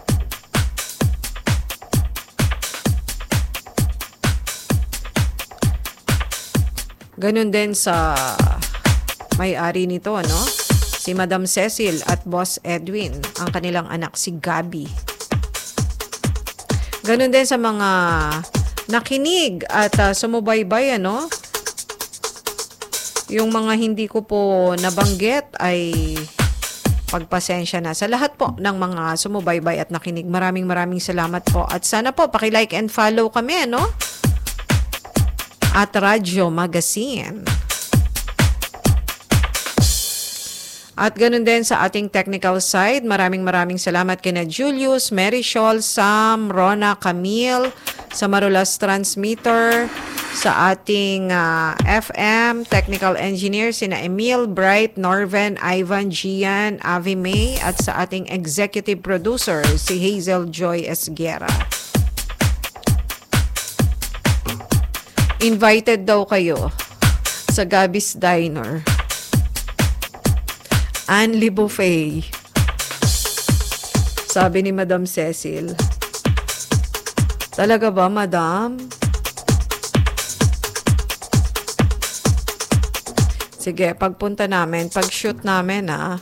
Ganun din sa may-ari nito, no? Si Madam Cecil at Boss Edwin, ang kanilang anak si Gabby. Ganun din sa mga nakinig at uh, sumubaybay, ano? Yung mga hindi ko po nabanggit ay pagpasensya na. Sa lahat po ng mga sumubaybay at nakinig, maraming maraming salamat po. At sana po paki-like and follow kami, no? At Radyo Magazine. At ganun din sa ating technical side, maraming maraming salamat kina Julius, Mary Scholl, Sam, Rona, Camille, sa Marulas Transmitter, sa ating uh, F M technical engineer sina Emil, Bright, Norven, Ivan, Gian, Avi May, at sa ating executive producer si Hazel Joy Esguera. Invited daw kayo sa Gabby's Diner. Anli Buffet. Sabi ni Madam Cecil. Talaga ba, Madam? Sige, pagpunta namin, pag-shoot namin, ha?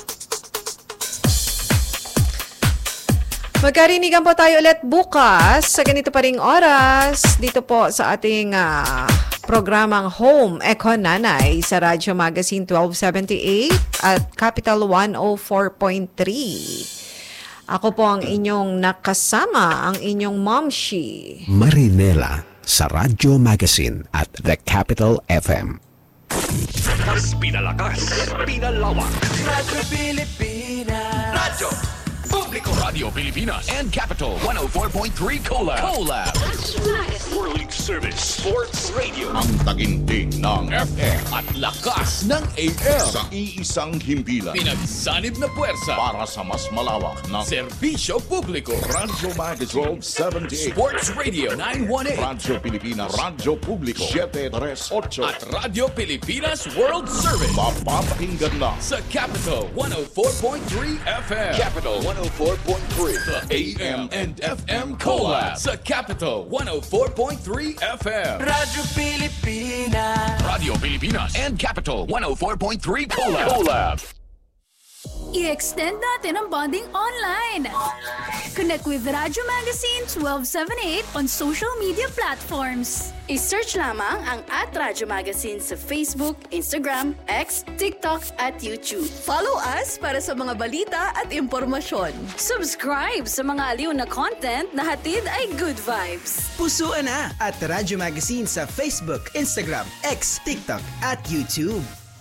Magkarinigan po tayo ulit bukas sa ganito pa ring oras dito po sa ating uh, programang Home Eko Nanay sa Radyo Magazine twelve seventy-eight at Capital one oh four point three. Ako po ang inyong nakasama, ang inyong momshi. Marinela sa Radyo Magazine at The Capital F M. Mas pinalakas, pinalawak. Radyo Pilipinas. Radyo Publiko. Radio Pilipinas and Capital one oh four point three Collab. Collab. World Service Sports Radio. Ang taginting ng F M at lakas ng A M. Sa iisang himpilan. Pinagsanib na puwersa Para sa mas malawak na serbisyo publiko. Radyo Magazine twelve seventy-eight. Sports Radio nine eighteen. Radyo Pilipinas. Radyo Publiko seven thirty-eight. At Radio Pilipinas World Service. Mapapakinggan na sa Capital one oh four point three F M. Capital one oh four point three. The A M and F M Collab sa Capital one oh four point three F M. Radyo Pilipinas. Radio Pilipinas and Capital one oh four point three Collab. Collab. I-extend natin ang bonding online. Connect with Radyo Magazine twelve seventy-eight on social media platforms. I-search lamang ang at Radyo Magazine sa Facebook, Instagram, X, TikTok at YouTube. Follow us para sa mga balita at impormasyon. Subscribe sa mga aliw na content na hatid ay good vibes. Pusuan na at Radyo Magazine sa Facebook, Instagram, X, TikTok at YouTube.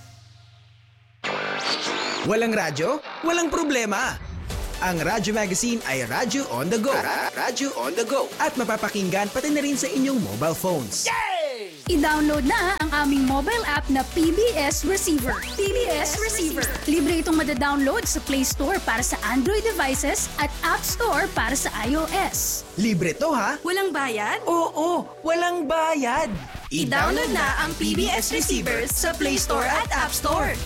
Walang radyo? Walang problema. Ang Radyo Magazine ay Radyo on the go. Radyo on the go. At mapapakinggan pati na rin sa inyong mobile phones. Yay! I-download na ang aming mobile app na P B S Receiver. P B S Receiver. Libre itong madadownload sa Play Store para sa Android devices at App Store para sa iOS. Libre to ha? Walang bayad? Oo, walang bayad. I-download na ang P B S Receiver sa Play Store at App Store.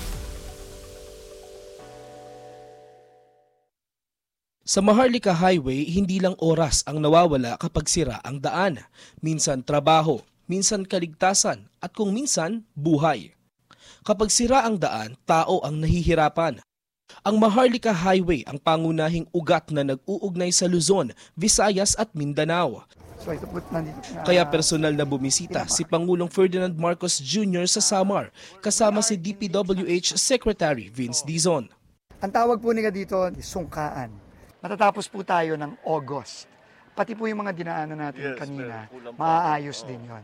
Sa Maharlika Highway, hindi lang oras ang nawawala kapag sira ang daan. Minsan trabaho, minsan kaligtasan, at kung minsan, buhay. Kapag sira ang daan, tao ang nahihirapan. Ang Maharlika Highway ang pangunahing ugat na nag-uugnay sa Luzon, Visayas at Mindanao. So, ito po, nandito, uh, Kaya personal na bumisita si Pangulong Ferdinand Marcos Junior sa Samar, kasama si D P W H Secretary Vince Dizon. Ang tawag po nila dito, sungkaan. Matatapos po tayo ng August. Pati po yung mga dinaanan natin yes, kanina, maaayos din yon.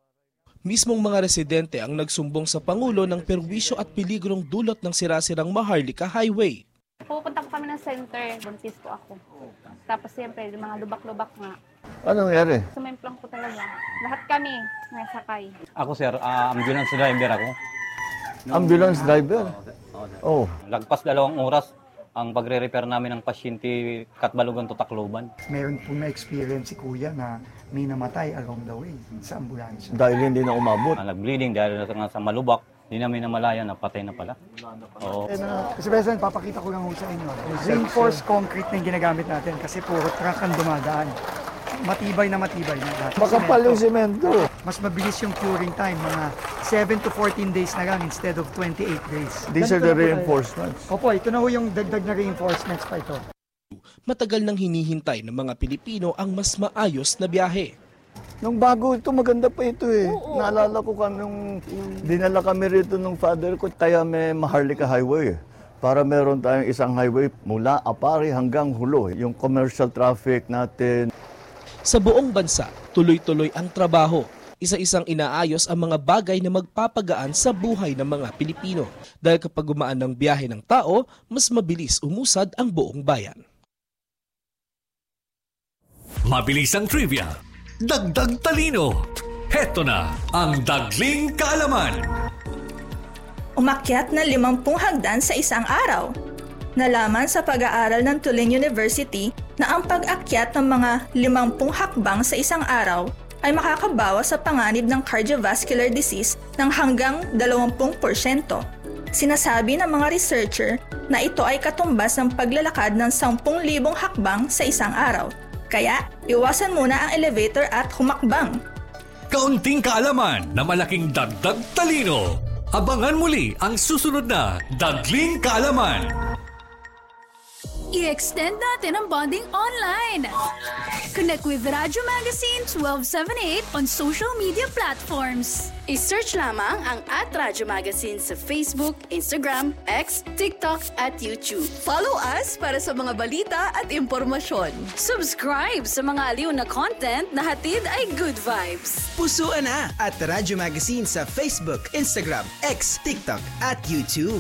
Mismong mga residente ang nagsumbong sa Pangulo ng perwisyo at peligrong dulot ng sirasirang Maharlika Highway. Pupunta ko kami ng center, buntis po ako. Tapos siyempre, yung mga lubak-lubak nga. Anong nangyari? Sumemplang ko talaga. Lahat kami nasakay. Ako sir, uh, ambulance driver ako. Ambulance driver? Oh. Lagpas dalawang oras ang pagre-repair namin ng pasyente Katbalogan to Tacloban. Meron po na-experience si Kuya na may namatay along the way sa ambulansya. Dahil hindi na umabot? Ah, nag-bleeding dahil nga sa malubak, hindi namin namalaya na patay na pala. Oo. Eh, na, kasi President, papakita ko lang ho sa inyo. Reinforced concrete na yung ginagamit natin kasi puro truck ang dumadaan. Matibay na matibay na. Makapal yung semento. Mas mabilis yung curing time, mga seven to fourteen days na lang instead of twenty-eight days. These are the reinforcements. Opo, ito na ho yung dagdag na reinforcements pa ito. Matagal nang hinihintay ng mga Pilipino ang mas maayos na biyahe. Nung bago ito, maganda pa ito eh. Oo. Naalala ko kami nung dinala kami rito ng father ko, kaya may Maharlika Highway. Para meron tayong isang highway mula Apari hanggang Hulo. Yung commercial traffic natin. Sa buong bansa, tuloy-tuloy ang trabaho. Isa-isang inaayos ang mga bagay na magpapagaan sa buhay ng mga Pilipino. Dahil kapag gumaan ng biyahe ng tao, mas mabilis umusad ang buong bayan. Mabilis ang trivia. Dagdag talino. Heto na ang Dagling Kaalaman. Umakyat na limampung hagdan sa isang araw. Nalaman sa pag-aaral ng Tulane University na ang pag-akyat ng mga limampung hakbang sa isang araw ay makakabawas sa panganib ng cardiovascular disease ng hanggang dalawampu porsyento. Sinasabi ng mga researcher na ito ay katumbas ng paglalakad ng sampung libong hakbang sa isang araw. Kaya, iwasan muna ang elevator at humakbang. Kaunting kaalaman na malaking dagdag talino. Abangan muli ang susunod na Dagling Kaalaman. I-extend natin ang bonding online. Connect with Radyo Magazine twelve seventy-eight on social media platforms. I-search lamang ang at Radyo Magazine sa Facebook, Instagram, X, TikTok at YouTube. Follow us para sa mga balita at impormasyon. Subscribe sa mga aliw na content na hatid ay good vibes. Pusuan na at Radyo Magazine sa Facebook, Instagram, X, TikTok at YouTube.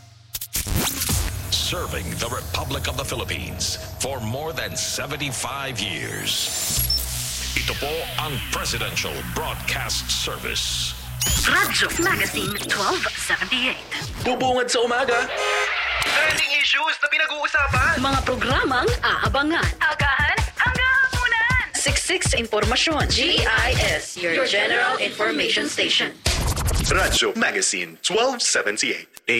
Serving the Republic of the Philippines for more than seventy-five years. Ito po ang Presidential Broadcast Service. Radyo Magazine twelve seventy-eight. Bubungad sa umaga. Trending issues na pinag-uusapan. Mga programang aabangan. Agahan hanggang hapunan. Siksik sa impormasyon. G I S, your, your General Information Station. Radyo Magazine twelve seventy-eight.